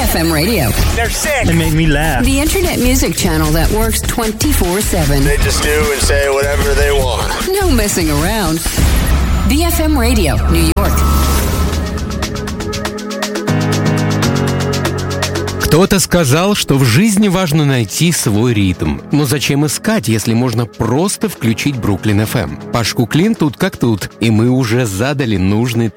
BFM Radio. They're sick. They make me laugh. The internet music channel that works 24/7. They just do and say whatever they want. No messing around. BFM Radio, New York. Кто-то сказал, что в жизни важно найти свой ритм. Но зачем искать, если можно просто включить Бруклин FM? Паш Куклин тут как тут, и мы уже задали нужный